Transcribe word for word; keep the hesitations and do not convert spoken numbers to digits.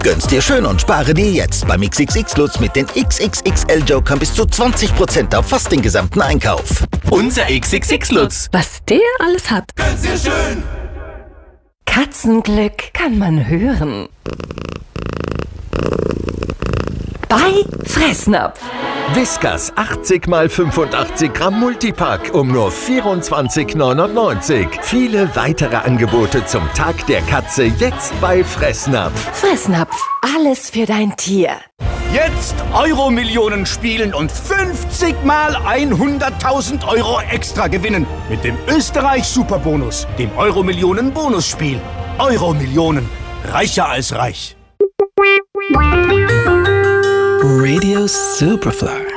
Gönn's dir schön und spare dir jetzt beim X X X-Lutz mit den X X X L-Jokern bis zu zwanzig Prozent auf fast den gesamten Einkauf. Unser X X X-Lutz. Was der alles hat. Gönn's dir schön! Katzenglück kann man hören. Bei Fressnapf. Whiskas achtzig mal fünfundachtzig Gramm Multipack um nur vierundzwanzig neunundneunzig. Viele weitere Angebote zum Tag der Katze jetzt bei Fressnapf. Fressnapf, alles für dein Tier. Jetzt Euro-Millionen spielen und fünfzig mal hunderttausend Euro extra gewinnen. Mit dem Österreich-Superbonus, dem Euro-Millionen-Bonusspiel. Euro-Millionen, reicher als reich. Radio Superfly.